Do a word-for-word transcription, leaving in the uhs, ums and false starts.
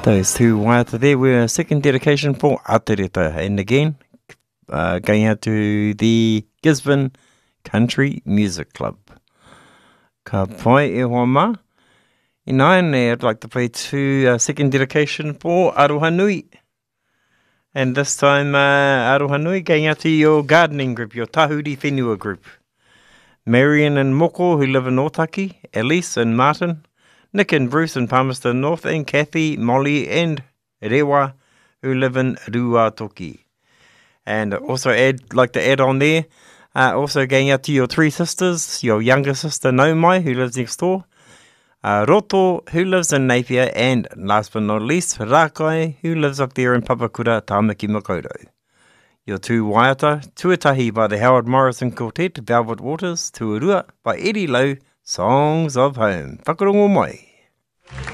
Those two waiata there were a second dedication for Atereta. And again, uh, going out to the Gisborne Country Music Club. Ka pai e hoa ma. In nine, I'd like to play two uh, second dedication for Aroha Nui. And this time, uh, Aroha Nui going out to your gardening group, your Tahuri Whenua group. Marion and Moko, who live in Otaki, Elise and Martin, Nick and Bruce in Palmerston North, and Kathy, Molly and Rewa, who live in Ruatoki. And also add, like to add on there, uh, also going out to your three sisters, your younger sister Naumai, who lives next door, uh, Roto, who lives in Napier, and last but not least, Rakai, who lives up there in Papakura, Tāmaki Makaurau. Your two waiata, Tuatahi by the Howard Morrison Quartet, Velvet Waters, Tuarua by Eddie Lowe, Songs of Home. Whakarongo mai.